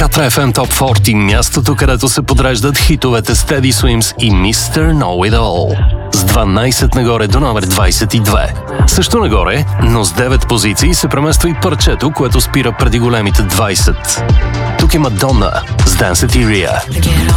Катра FM Top 40, мястото, където се подреждат хитовете с Teddy Swims и Mr. Know It All. С 12 нагоре до номер 22. Също нагоре, но с 9 позиции се премества и парчето, което спира преди големите 20. Тук е Мадонна с Dance Etheria.